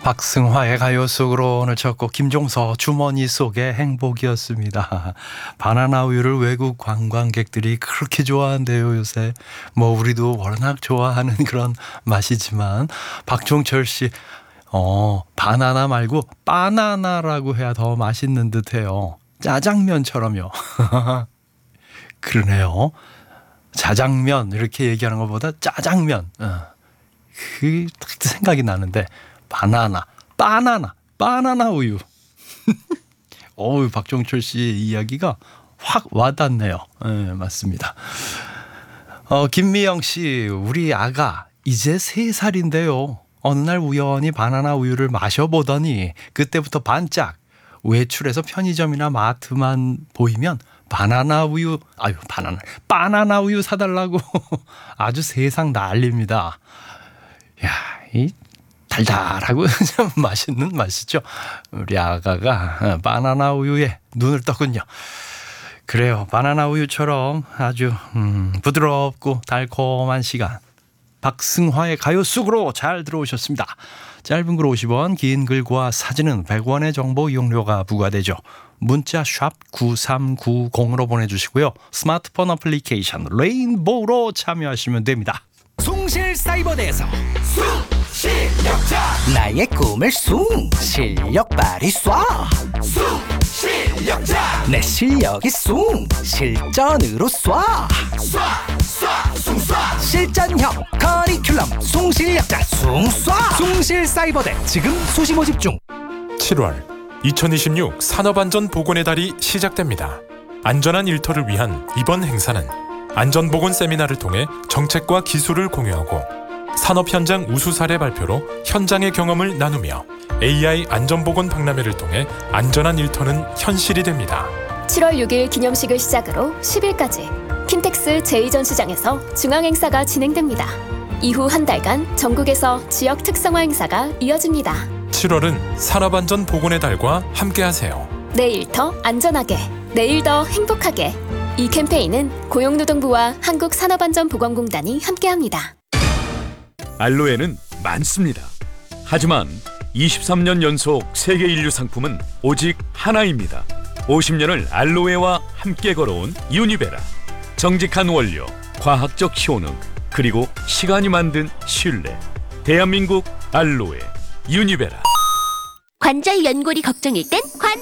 박승화의 가요 속으로 오늘 첫 곡 김종서 주머니 속의 행복이었습니다. 바나나 우유를 외국 관광객들이 그렇게 좋아한대요 요새. 뭐 우리도 워낙 좋아하는 그런 맛이지만 박종철 씨 바나나 말고 바나나라고 해야 더 맛있는 듯해요. 짜장면처럼요. 그러네요. 자장면 이렇게 얘기하는 것보다 짜장면 그게 딱 생각이 나는데 바나나 우유. 박종철 씨의 이야기가 확 와닿네요. 네, 맞습니다. 김미영 씨, 우리 아가 이제 3살인데요. 어느 날 우연히 바나나 우유를 마셔보더니 그때부터 반짝 외출해서 편의점이나 마트만 보이면 바나나 우유 사달라고 아주 세상 난립니다. 야, 이 달달하고 참 맛있는 맛이죠. 우리 아가가 바나나 우유에 눈을 떴군요. 그래요. 바나나 우유처럼 아주 부드럽고 달콤한 시간. 박승화의 가요 속으로 잘 들어오셨습니다. 짧은 글 50원, 긴 글과 사진은 100원의 정보 이용료가 부과되죠. 문자 샵 9390으로 보내주시고요. 스마트폰 어플리케이션 레인보우로 참여하시면 됩니다. 숭실사이버대에서 숭실력자 나의 꿈을 숭실력 발휘 쏴 숭실력자 내 실력이 숭실전으로 쏴 실전형 커리큘럼 숭실력자 숭쏴 숭실사이버대 지금 수시 모집 중. 7월 2026 산업안전보건의 달이 시작됩니다. 안전한 일터를 위한 이번 행사는 안전보건 세미나를 통해 정책과 기술을 공유하고 산업 현장 우수 사례 발표로 현장의 경험을 나누며 AI 안전보건 박람회를 통해 안전한 일터는 현실이 됩니다. 7월 6일 기념식을 시작으로 10일까지 킨텍스 제2전시장에서 중앙행사가 진행됩니다. 이후 한 달간 전국에서 지역 특성화 행사가 이어집니다. 7월은 산업안전보건의 달과 함께하세요. 내 일터 안전하게, 내일 더 행복하게. 이 캠페인은 고용노동부와 한국산업안전보건공단이 함께합니다. 알로에는 많습니다. 하지만 23년 연속 세계 인류 상품은 오직 하나입니다. 50년을 알로에와 함께 걸어온 유니베라. 정직한 원료, 과학적 효능, 그리고 시간이 만든 신뢰. 대한민국 알로에 유니베라. 관절 연골이 걱정일 땐